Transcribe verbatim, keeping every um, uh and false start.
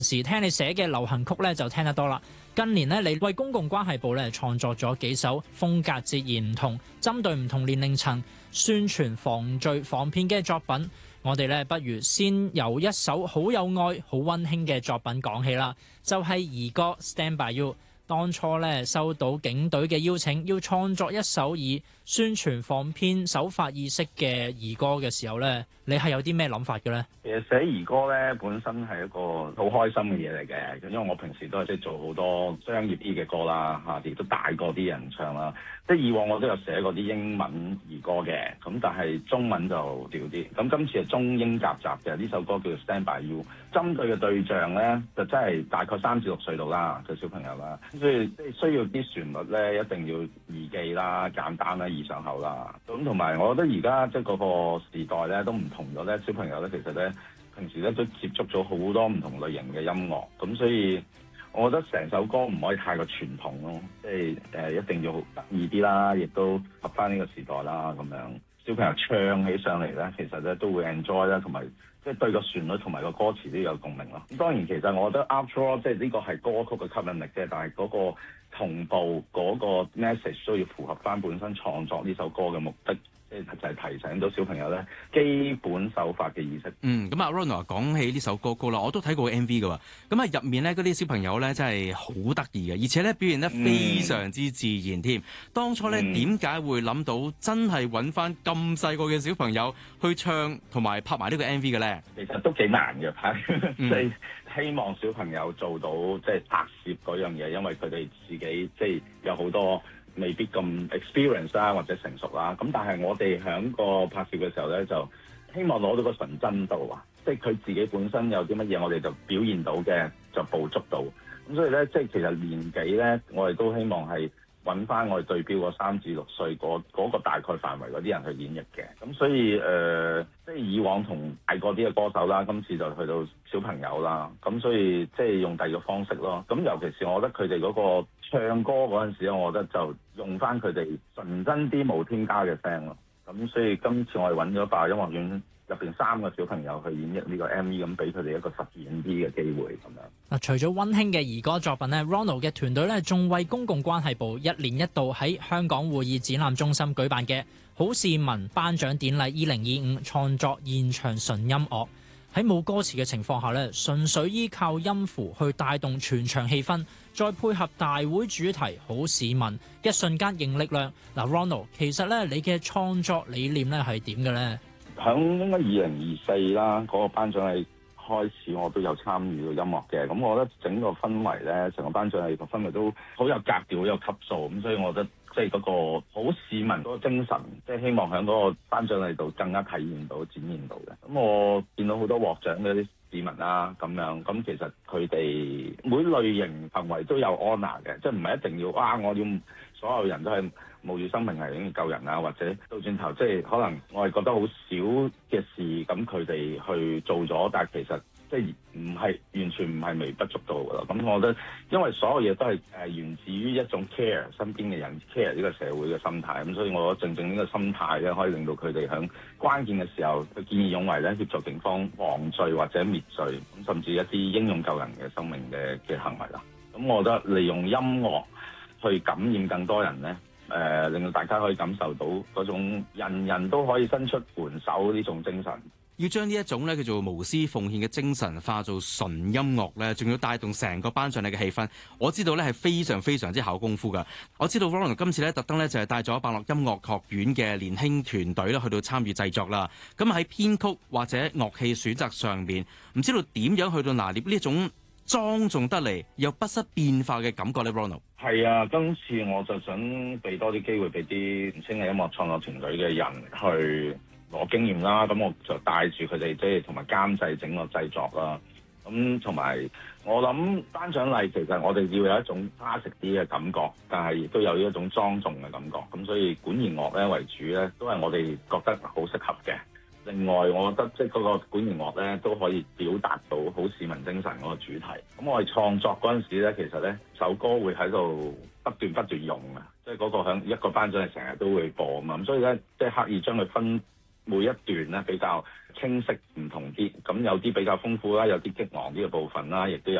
時聽你寫嘅流行曲咧就聽得多啦。近年咧，你為公共關係部咧創作咗幾首風格截然唔同、針對唔同年齡層宣傳防罪防騙嘅作品。我哋咧不如先由一首好有愛、好溫馨嘅作品講起啦，就係兒歌《Stand By You》。當初咧收到警隊嘅邀請，要創作一首以宣傳防騙守法意識嘅兒歌嘅時候咧，你係有啲咩諗法嘅咧？ 其實寫兒歌咧本身係一個好開心嘅嘢嚟嘅，因為我平時都係即係做好多商業啲嘅歌啦，嚇亦都帶過啲人唱啦。即係以往我都有寫過啲英文兒歌嘅，咁但係中文就少啲。咁今次係中英夾雜嘅，呢首歌叫做 Stand By You， 針對嘅對象咧就真係大概三至六歲度啦嘅小朋友啦。所以即係需要啲旋律咧，一定要易記啦、簡單啦、易上口啦。咁同埋我覺得而家即係嗰個時代咧都唔同咗咧，小朋友咧其實咧平時咧都接觸咗好多唔同類型嘅音樂，咁所以我覺得成首歌唔可以太過傳統咯，即係誒一定要得意啲啦，亦都合翻呢個時代啦咁樣。小朋友唱起上嚟咧，其實咧都會 enjoy 啦，同埋即係對個旋律同埋個歌詞都有共鳴咯。咁當然其實我覺得 after all 即係呢個係歌曲嘅吸引力啫，但係嗰個同步嗰個 message 都要符合翻本身創作呢首歌嘅目的。即係就係提醒到小朋友咧基本守法嘅意識。 嗯，咁阿 Ronald 講起呢首歌歌啦，我都睇過 M V 㗎喎。咁啊入面咧嗰啲小朋友咧真係好得意嘅，而且咧表現得非常之自然添。嗯、當初咧點解會諗到真係揾翻咁細個嘅小朋友去唱同埋拍埋呢個 M V 嘅咧？ 其實都幾難嘅拍，即係、嗯、希望小朋友做到即係、就是、拍攝嗰樣嘢，因為佢哋自己即係、就是、有好多。未必咁 experience 啦，或者成熟啦。咁但係我哋喺個拍攝嘅時候咧，就希望攞到個純真度啊，即係佢自己本身有啲乜嘢，我哋就表現到嘅就捕捉到。咁所以咧，即係其實年紀咧，我哋都希望係揾翻我哋對標個三至六歲嗰嗰個大概範圍嗰啲人去演繹嘅。咁所以誒、呃，即係以往同大個啲嘅歌手啦，今次就去到小朋友啦。咁所以即係用第二個方式咯。咁尤其是我覺得佢哋嗰個唱歌嗰陣時咧，我覺得就用翻佢哋純真啲冇添加嘅聲咯。咁所以今次我哋揾咗爆音樂院入邊三個小朋友去演繹呢個 M V， 咁俾佢哋一個實驗啲嘅機會咁樣。嗱， 除咗溫馨嘅兒歌作品咧 ，Ronald 嘅團隊咧仲為公共關係部一年一度喺香港會議展覽中心舉辦嘅好市民頒獎典禮二零二五創作現場純音樂。喺冇歌詞嘅情況下咧，純粹依靠音符去帶動全場氣氛，再配合大會主題好市民，一瞬間贏力量。嗱 ，Ronald， 其實咧你嘅創作理念咧係點嘅咧？ 響應該二零二四啦，嗰、那個頒獎禮開始，我都有參與到音樂嘅。咁我覺得整個氛圍咧，成個頒獎禮個氛圍都好有格調，好有級數。咁所以我覺得即係嗰個好市民嗰個精神，即、就、係、是、希望喺嗰個頒獎禮度更加體現到、展現到嘅。咁我見到好多獲獎嘅啲市民啦，咁樣咁其實佢哋每類型行為都有 honour 嘅，即係唔係一定要啊！我要所有人都係冒住生命危險救人啊，或者到轉頭即係可能我係覺得好少嘅事，咁佢哋去做咗，但係其實即係唔係完全唔係微不足道㗎啦。咁我覺得因為所有嘢都係誒源自於一種 care 身邊嘅人 care 呢個社會嘅心態，咁所以我覺得正正呢個心態咧，可以令到佢哋喺關鍵嘅時候去見義勇為咧，協助警方防罪或者滅罪，咁甚至一啲英勇救人嘅生命嘅嘅行為啦。咁我覺得利用音樂去感染更多人咧，誒、呃、令到大家可以感受到嗰種人人都可以伸出援手呢種精神。 要將呢一種咧叫做無私奉獻嘅精神化做純音樂咧，仲要帶動成個頒獎禮嘅氣氛。我知道咧係非常非常之考功夫㗎。我知道 Ronald 今次咧特登咧就係帶咗百樂音樂學院嘅年輕團隊咧去到參與製作啦。咁喺編曲或者樂器選擇上面，唔知道點樣去到拿捏呢一種莊重得嚟又不失變化嘅感覺咧 ，Ronald。 係啊，今次我就想俾多啲機會俾啲年輕嘅音樂創作團隊嘅人去攞經驗啦。咁我就帶住佢哋即係同埋監製整個製作啦。咁同埋我諗頒獎禮其實我哋要有一種花式啲嘅感覺，但係亦都有一種莊重嘅感覺。咁所以管弦樂咧為主咧，都係我哋覺得好適合嘅。另外，我覺得即係嗰個管弦樂咧都可以表達到好市民精神嗰個主題。咁我哋創作嗰陣時咧，其實咧首歌會喺度不斷不斷用啊，即係嗰個響一個頒獎禮成日都會播啊嘛。咁所以咧，即係刻意將佢分每一段咧比較清晰唔同啲，咁有啲比較豐富啦，有啲激昂啲嘅部分啦，亦都有